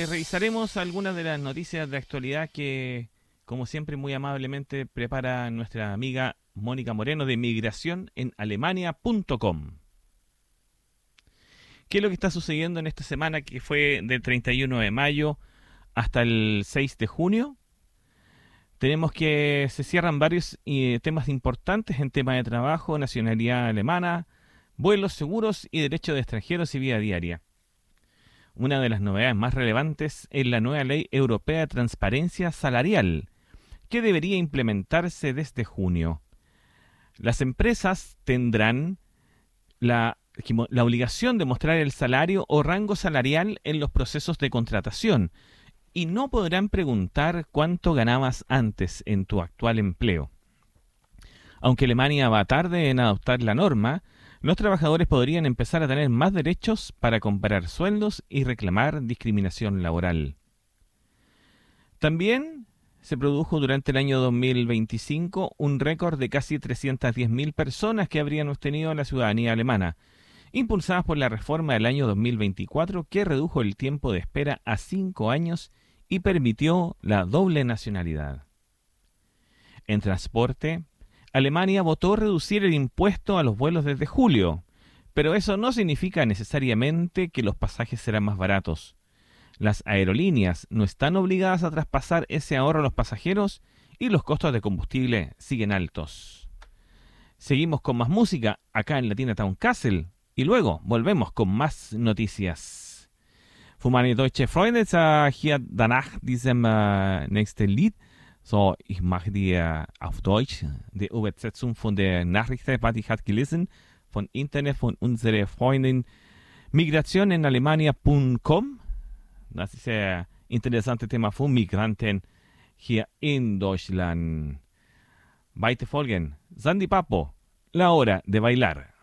revisaremos algunas de las noticias de actualidad que, como siempre, muy amablemente prepara nuestra amiga Mónica Moreno de Migración en Alemania.com. ¿Qué es lo que está sucediendo en esta semana que fue del 31 de mayo hasta el 6 de junio? Tenemos que se cierran varios temas importantes en tema de trabajo, nacionalidad alemana, vuelos seguros y derechos de extranjeros y vida diaria. Una de las novedades más relevantes es la nueva Ley Europea de Transparencia Salarial, que debería implementarse desde junio. Las empresas tendrán la obligación de mostrar el salario o rango salarial en los procesos de contratación y no podrán preguntar cuánto ganabas antes en tu actual empleo. Aunque Alemania va tarde en adoptar la norma, los trabajadores podrían empezar a tener más derechos para comparar sueldos y reclamar discriminación laboral. También se produjo durante el año 2025 un récord de casi 310.000 personas que habrían obtenido la ciudadanía alemana, impulsadas por la reforma del año 2024 que redujo el tiempo de espera a 5 años y permitió la doble nacionalidad. En transporte, Alemania votó reducir el impuesto a los vuelos desde julio, pero eso no significa necesariamente que los pasajes serán más baratos. Las aerolíneas no están obligadas a traspasar ese ahorro a los pasajeros y los costos de combustible siguen altos. Seguimos con más música acá en Latina Town Castle y luego volvemos con más noticias. Für meine deutsche Freunde hier danach diesem nächsten Lied. So, ich mache die auf Deutsch, die Übersetzung von der Nachricht, was ich hatte gelesen, von Internet, von unserer Freundin Migration in Alemania.com. Das ist ein interessantes Thema von Migranten hier in Deutschland. Weiter folgen, Sandy Papo, la hora de bailar.